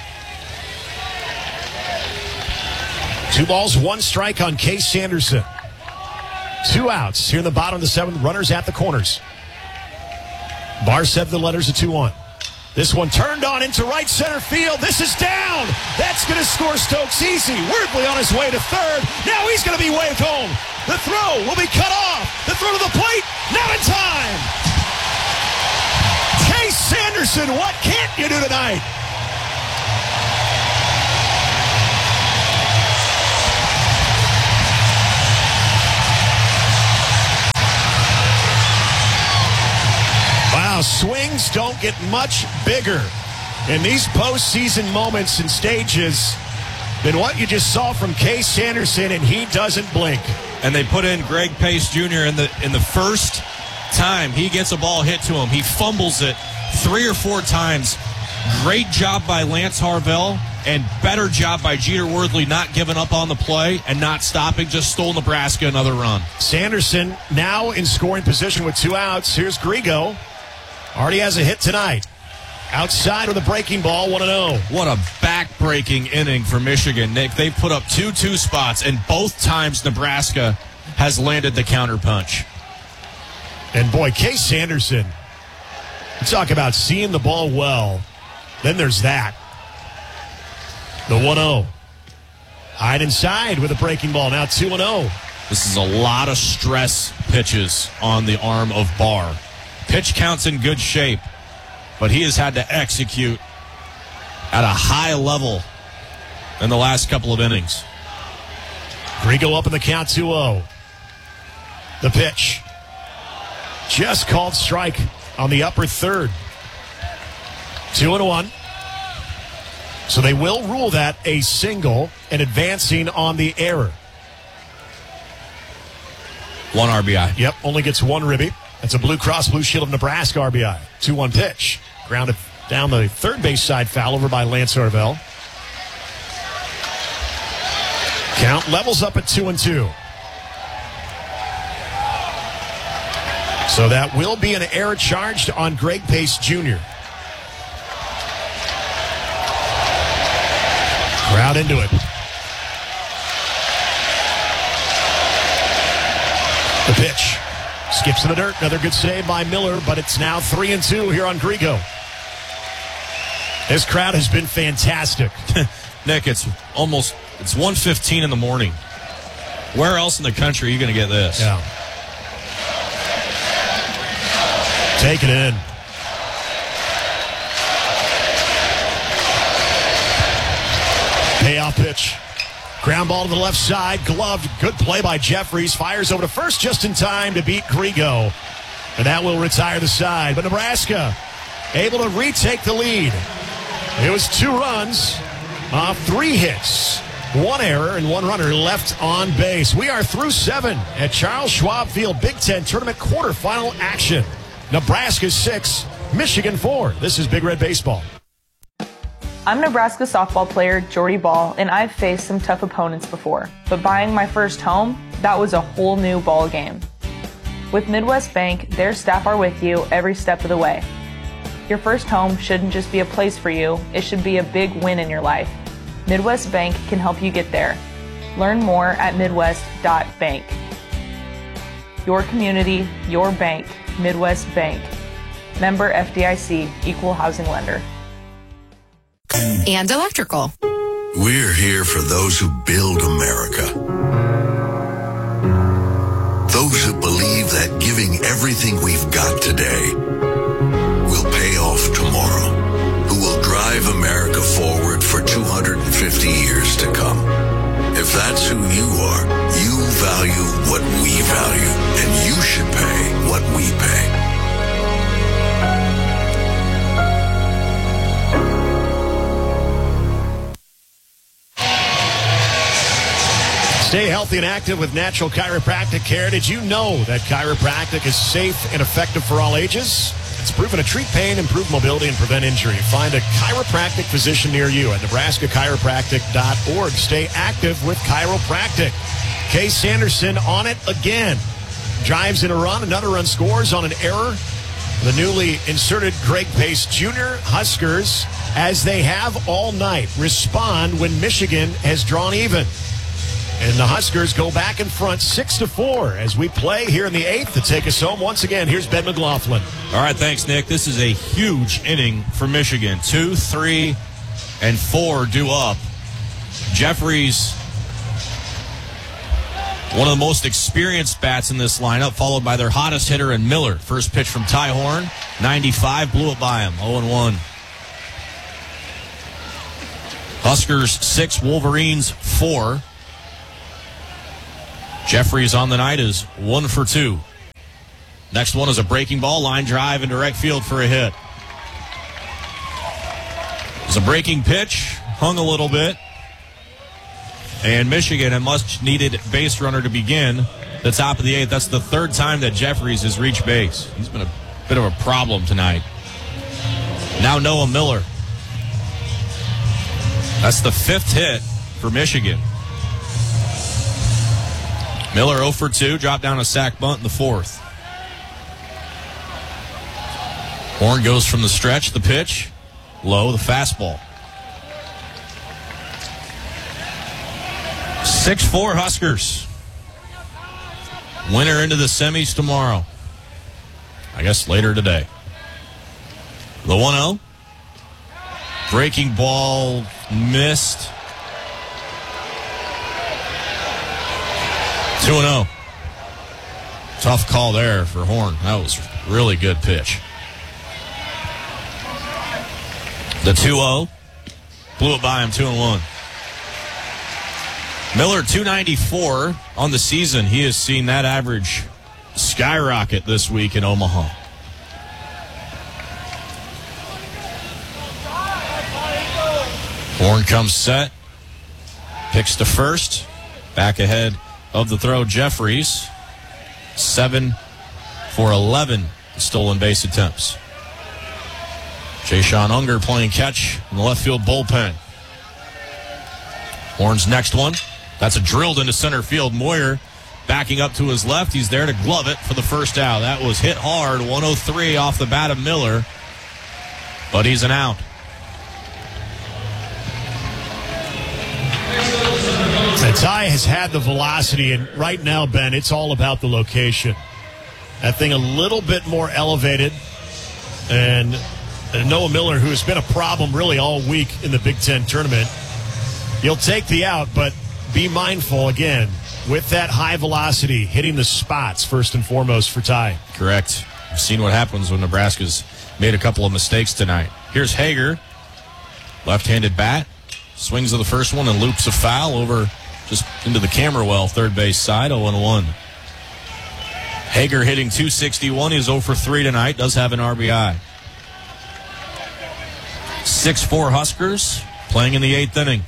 Speaker 1: Two balls, one strike on Case Sanderson. Two outs here in the bottom of the seventh. Runners at the corners. Barr set the letters at two one. This one turned on into right center field. This is down. That's going to score Stokes easy. Worthley on his way to third. Now he's going to be waved home. The throw will be cut off. The throw to the plate. Not in time. Case Sanderson, what can't you do tonight? Now, swings don't get much bigger in these postseason moments and stages than what you just saw from Case Sanderson, and he doesn't blink.
Speaker 2: And they put in Greg Pace Junior in the in the first time he gets a ball hit to him. He fumbles it three or four times. Great job by Lance Harvell, and better job by Jeter Worthley not giving up on the play and not stopping, just stole Nebraska another run.
Speaker 1: Sanderson now in scoring position with two outs. Here's Grigo. Already has a hit tonight. Outside with a breaking ball, one and oh.
Speaker 2: What a back-breaking inning for Michigan, Nick. They put up two two spots, and both times Nebraska has landed the counterpunch.
Speaker 1: And boy, Case Sanderson, you talk about seeing the ball well. Then there's that. The one oh. Hide inside with a breaking ball. Now two and oh.
Speaker 2: This is a lot of stress pitches on the arm of Barr. Pitch count's in good shape, but he has had to execute at a high level in the last couple of innings.
Speaker 1: Grigo up in the count, two oh. The pitch. Just called strike on the upper third. Two and one. So they will rule that a single and advancing on the error.
Speaker 2: One R B I.
Speaker 1: Yep, only gets one ribby. That's a Blue Cross Blue Shield of Nebraska R B I. two one pitch. Grounded down the third base side foul over by Lance Harvell. Count levels up at two and two. So that will be an error charged on Greg Pace Junior Crowd into it. The pitch. Skips in the dirt. Another good save by Miller, but it's now three and two here on Grigo. This crowd has been fantastic.
Speaker 2: Nick, it's almost, it's one fifteen in the morning. Where else in the country are you going to get this?
Speaker 1: Yeah. Take it in. Payoff pitch. Ground ball to the left side. Gloved. Good play by Jeffries. Fires over to first just in time to beat Grigo. And that will retire the side. But Nebraska able to retake the lead. It was two runs off three hits. One error and one runner left on base. We are through seven at Charles Schwab Field Big Ten Tournament quarterfinal action. Nebraska six, Michigan four. This is Big Red Baseball.
Speaker 19: I'm Nebraska softball player Jordy Ball, and I've faced some tough opponents before. But buying my first home, that was a whole new ball game. With Midwest Bank, their staff are with you every step of the way. Your first home shouldn't just be a place for you, it should be a big win in your life. Midwest Bank can help you get there. Learn more at midwest dot bank. Your community, your bank, Midwest Bank. Member F D I C, Equal Housing Lender.
Speaker 20: And electrical.
Speaker 8: We're here for those who build America. Those who believe that giving everything we've got today will pay off tomorrow. Who will drive America forward for two hundred fifty years to come. If that's who you are, you value what we value, and you should pay what we pay.
Speaker 1: Stay healthy and active with Natural Chiropractic Care. Did you know that chiropractic is safe and effective for all ages? It's proven to treat pain, improve mobility, and prevent injury. Find a chiropractic physician near you at nebraska chiropractic dot org. Stay active with chiropractic. Case Sanderson on it again. Drives in a run. Another run scores on an error. The newly inserted Greg Pace Junior Huskers, as they have all night, respond when Michigan has drawn even. And the Huskers go back in front six to four as we play here in the eighth to take us home. Once again, here's Ben McLaughlin.
Speaker 2: All right, thanks, Nick. This is a huge inning for Michigan. Two, three, and four due up. Jeffries, one of the most experienced bats in this lineup, followed by their hottest hitter in Miller. First pitch from Ty Horn, ninety-five, blew it by him, oh and one. Huskers six, Wolverines four. Jeffries on the night is one for two. Next one is a breaking ball, line drive into right field for a hit. It's a breaking pitch, hung a little bit. And Michigan, a much-needed base runner to begin the top of the eighth. That's the third time that Jeffries has reached base. He's been a bit of a problem tonight. Now Noah Miller. That's the fifth hit for Michigan. Miller oh for two, dropped down a sac bunt in the fourth. Horn goes from the stretch, the pitch, low, the fastball. six four Huskers. Winner into the semis tomorrow. I guess later today. The one oh. Breaking ball missed. two and oh. Tough call there for Horn. That was a really good pitch. The two oh. Blew it by him, two and one. Miller, two ninety-four on the season. He has seen that average skyrocket this week in Omaha. Horn comes set. Picks to first. Back ahead of the throw, Jeffries. Seven for eleven stolen base attempts. Jay-Sean Unger playing catch in the left field bullpen. Horn's next one. That's a drilled into center field. Moyer backing up to his left. He's there to glove it for the first out. That was hit hard. one oh three off the bat of Miller. But he's an out.
Speaker 1: The Ty has had the velocity, and right now, Ben, it's all about the location. That thing a little bit more elevated. And Noah Miller, who has been a problem really all week in the Big Ten tournament, you'll take the out, but be mindful, again, with that high velocity, hitting the spots first and foremost for Ty.
Speaker 2: Correct. We've seen what happens when Nebraska's made a couple of mistakes tonight. Here's Hager, left-handed bat, swings to the first one and loops a foul over just into the camera well, third base side, oh and one. Hager hitting two sixty-one. He's oh for three tonight, does have an R B I. six four Huskers playing in the eighth inning.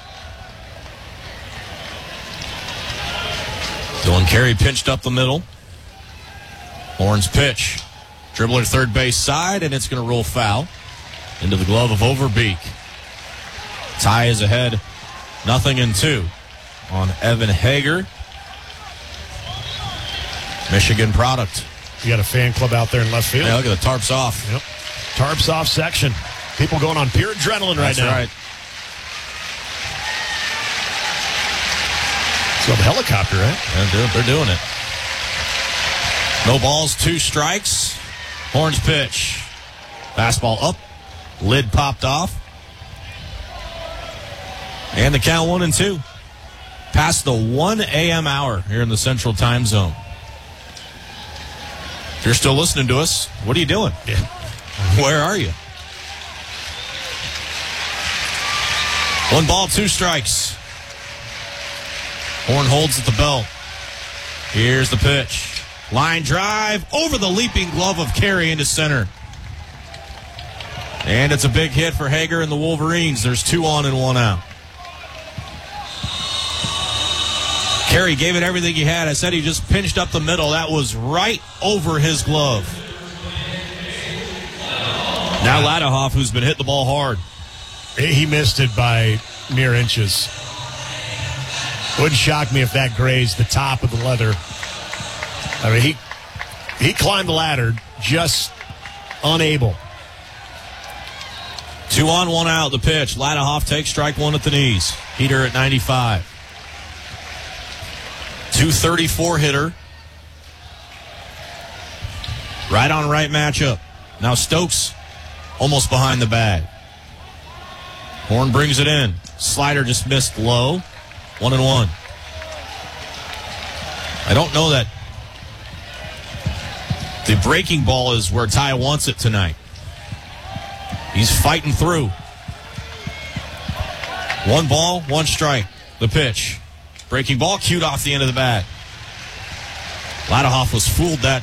Speaker 2: Dylan Carey pinched up the middle. Horn's pitch. Dribbler third base side, and it's going to roll foul into the glove of Overbeek. Ty is ahead, nothing in two on Evan Hager. Michigan product.
Speaker 1: You got a fan club out there in left field.
Speaker 2: Yeah, look at the tarps off.
Speaker 1: Yep. Tarps off section. People going on pure adrenaline right
Speaker 2: That's
Speaker 1: now.
Speaker 2: Right.
Speaker 1: So the helicopter, right?
Speaker 2: Yeah, they're doing it. No balls, two strikes. Horn's pitch. Fastball up. Lid popped off. And the count one and two. Past the one a.m. hour here in the Central Time Zone. If you're still listening to us, what are you doing?
Speaker 1: Yeah.
Speaker 2: Where are you? One ball, two strikes. Horn holds at the belt. Here's the pitch. Line drive over the leaping glove of Carey into center. And it's a big hit for Hager and the Wolverines. There's two on and one out. Carey gave it everything he had. I said he just pinched up the middle. That was right over his glove. Now Ladahoff, who's been hitting the ball hard.
Speaker 1: He missed it by mere inches. Wouldn't shock me if that grazed the top of the leather. I mean, he he climbed the ladder, just unable.
Speaker 2: Two on, one out, the pitch. Ladahoff takes strike one at the knees. Heater at ninety-five. two thirty-four hitter. Right on right matchup. Now Stokes almost behind the bag. Horn brings it in. Slider just missed low. One and one. I don't know that the breaking ball is where Ty wants it tonight. He's fighting through. One ball, one strike. The pitch. Breaking ball cued off the end of the bat. Ladahoff was fooled that